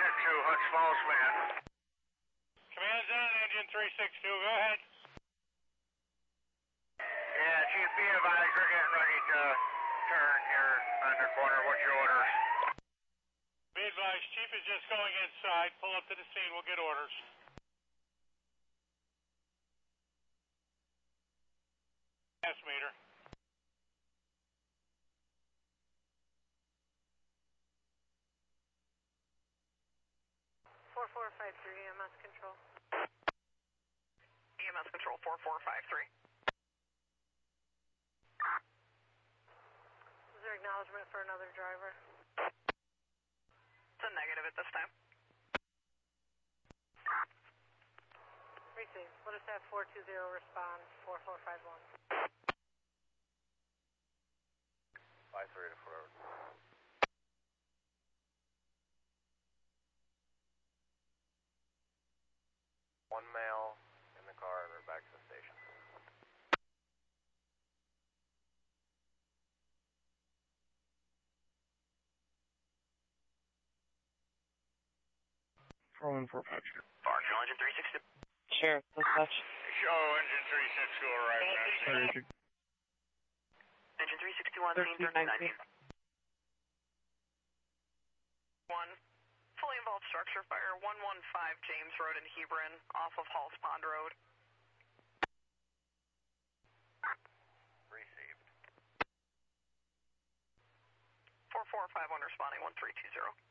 Hutch Falls, man. Command's on, engine 362, go ahead. Yeah, Chief, be advised, we're getting ready to turn here on the corner. What's your orders? Be advised, Chief is just going inside. Pull up to the scene, we'll get orders. Gas meter. EMS control. EMS control 4453. Is there acknowledgement for another driver? It's a negative at this time. Receive. Let us have 420 respond 4451. 53 to 4. One male in the car and we're back to the station. Rolling for patch. Barnhill, engine 360. Sheriff, dispatch. Show engine 360 arriving on scene. Engine 361, scene 1319. 1. Fully involved structure fire, 115 James Road in Hebron, off of Halls Pond Road. Received. 4451 responding 1320.